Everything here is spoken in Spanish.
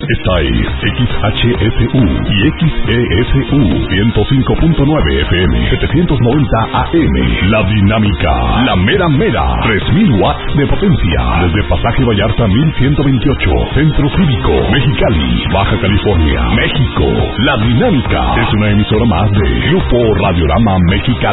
Esta es XHSU y XESU 105.9 FM, 790 AM. La Dinámica, la mera mera, 3000 watts de potencia. Desde Pasaje Vallarta 1128, Centro Cívico, Mexicali, Baja California, México. La Dinámica es una emisora más de Grupo Radiorama Mexicali.